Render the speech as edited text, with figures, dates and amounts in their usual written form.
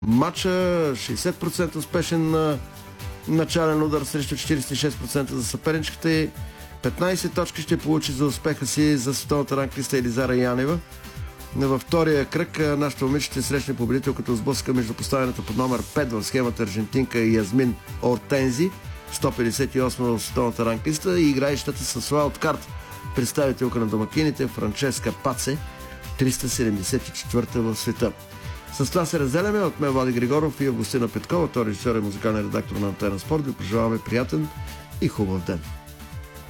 матча, 60% успешен начален удар срещу 46% за съперничката и 15 точки ще получи за успеха си за световната ранглиста Елизара Янева. Във втория кръг нашата момиче ще срещне победителката сблъска между поставянето под номер 5 в схемата аржентинка Язмин Ортензи, 158 в световната ранглиста, и играещата с уайлдкарт представителка на домакините Франческа Паце, 374 в света. С това се разделяме. От мен Влади Григоров и Августина Петкова, той режисьор и музикален редактор на Антена Спорт. Ви пожелаваме приятен и хубав ден.